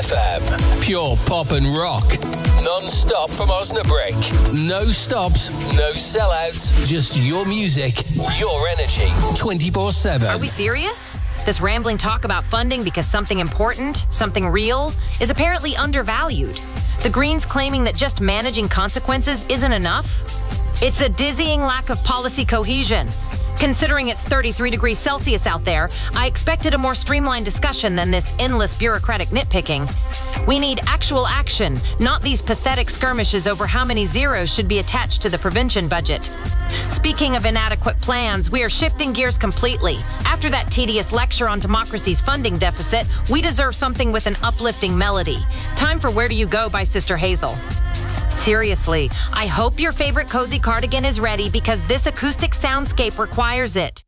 FM. Pure pop and rock. Non-stop from Osnabrück. No stops, no sellouts. Just your music, your energy. 24/7. Are we serious? This rambling talk about funding because something important, something real, is apparently undervalued. The Greens claiming that just managing consequences isn't enough? It's a dizzying lack of policy cohesion. Considering it's 33 degrees Celsius out there, I expected a more streamlined discussion than this endless bureaucratic nitpicking. We need actual action, not these pathetic skirmishes over how many zeros should be attached to the prevention budget. Speaking of inadequate plans, we are shifting gears completely. After that tedious lecture on democracy's funding deficit, we deserve something with an uplifting melody. Time for Where Do You Go by Sister Hazel. Seriously, I hope your favorite cozy cardigan is ready because this acoustic soundscape requires it.